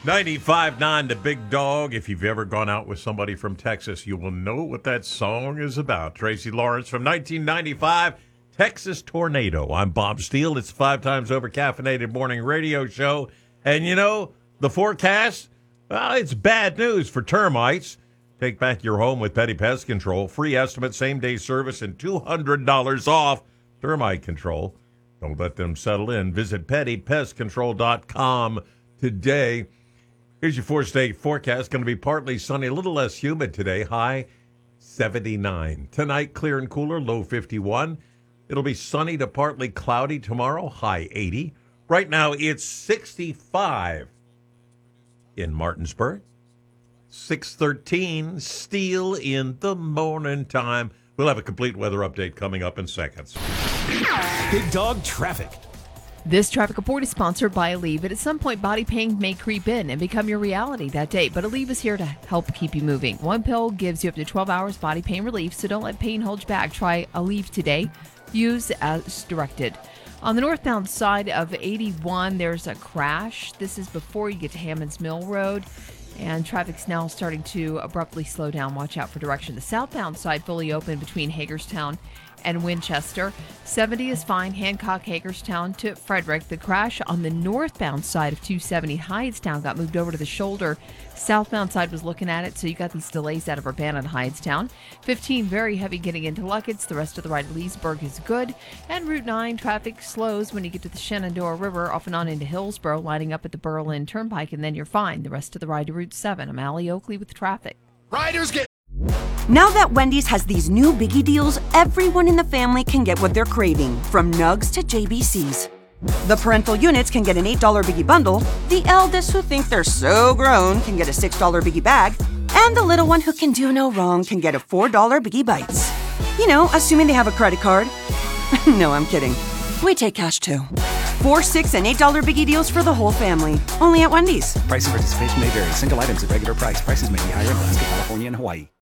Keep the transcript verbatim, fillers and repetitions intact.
ninety-five point nine The Big Dog. If you've ever gone out with somebody from Texas, you will know what that song is about. Tracy Lawrence from nineteen ninety-five, Texas Tornado. I'm Bob Steele. It's five times over caffeinated morning radio show. And you know, the forecast, well, it's bad news for termites. Take back your home with Petty Pest Control. Free estimate, same-day service, and two hundred dollars off termite control. Don't let them settle in. Visit petty pest control dot com today. Here's your four-state forecast. Going to be partly sunny, a little less humid today. High seventy-nine. Tonight, clear and cooler, low fifty-one. It'll be sunny to partly cloudy tomorrow, high eighty. Right now, it's sixty-five in Martinsburg. six thirteen, Steele in the morning time. We'll have a complete weather update coming up in seconds. Big Dog Traffic. This traffic report is sponsored by Aleve. At some point, body pain may creep in and become your reality that day, but Aleve is here to help keep you moving. One pill gives you up to twelve hours body pain relief, so don't let pain hold you back. Try Aleve today. Use as directed. On the northbound side of eighty-one, there's a crash. This is before you get to Hammond's Mill Road, and traffic's now starting to abruptly slow down. Watch out for direction. The southbound side fully open between Hagerstown and Winchester. seventy is fine, Hancock, Hagerstown to Frederick. The crash on the northbound side of two seventy Hydestown got moved over to the shoulder. Southbound side was looking at it, so you got these delays out of Urbana to Hydestown. fifteen, very heavy getting into Luckett's. The rest of the ride to Leesburg is good. And Route nine, traffic slows when you get to the Shenandoah River, off and on into Hillsborough, lining up at the Berlin Turnpike, and then you're fine. The rest of the ride to Route seven. I'm Allie Oakley with traffic. Riders get... Now that Wendy's has these new biggie deals, everyone in the family can get what they're craving, from nugs to J B Cs. The parental units can get an eight dollar biggie bundle, the eldest who think they're so grown can get a six dollar biggie bag, and the little one who can do no wrong can get a four dollar biggie bites. You know, assuming they have a credit card. No, I'm kidding. We take cash too. Four, six, and eight dollar biggie deals for the whole family. Only at Wendy's. Price and participation may vary. Single items at regular price. Prices may be higher in Alaska, California, and Hawaii.